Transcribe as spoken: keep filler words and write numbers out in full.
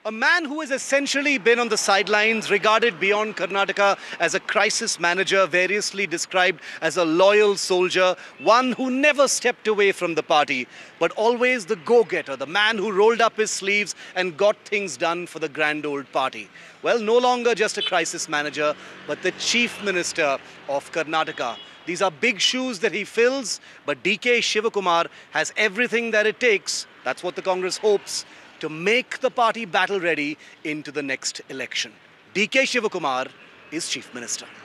A man who has essentially been on the sidelines, regarded beyond Karnataka as a crisis manager, variously described as a loyal soldier, one who never stepped away from the party, but always the go-getter, the man who rolled up his sleeves and got things done for the grand old party. Well, no longer just a crisis manager, but the Chief Minister of Karnataka. These are big shoes that he fills, but D K Shivakumar has everything that it takes, that's what the Congress hopes, to make the party battle ready into the next election. D K Shivakumar is Chief Minister.